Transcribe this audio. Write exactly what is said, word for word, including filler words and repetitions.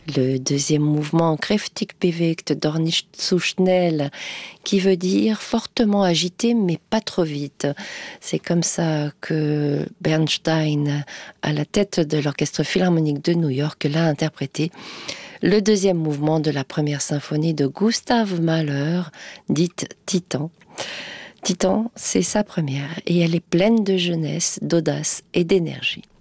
Le deuxième mouvement, kräftig bewegt, doch nicht zu schnell, qui veut dire fortement agité, mais pas trop vite. C'est comme ça que Bernstein, à la tête de l'Orchestre Philharmonique de New York, l'a interprété. Le deuxième mouvement de la première symphonie de Gustav Mahler, dite Titan. Titan, c'est sa première, et elle est pleine de jeunesse, d'audace et d'énergie.